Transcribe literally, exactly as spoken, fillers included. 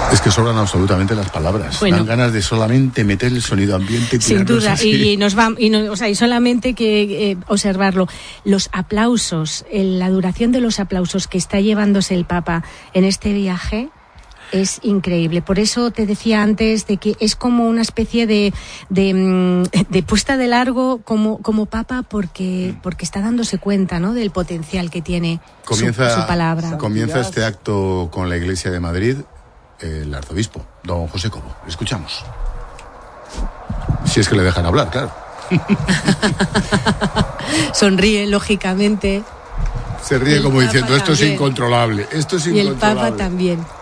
Es que sobran absolutamente las palabras. Bueno. Dan ganas de solamente meter el sonido ambiente y Sin duda, así. y, y nos va, y, no, o sea, y solamente que eh, observarlo. Los aplausos, el, la duración de los aplausos que está llevándose el Papa en este viaje es increíble. Por eso te decía antes de que es como una especie de de, de puesta de largo como, como Papa porque, porque está dándose cuenta, ¿no?, del potencial que tiene comienza, su, su palabra. Comienza este acto con la Iglesia de Madrid el arzobispo, don José Cobo. Escuchamos. Si es que le dejan hablar, claro. Sonríe, lógicamente. Se ríe como Papa diciendo, esto también. es incontrolable, esto es Y incontrolable. el Papa también.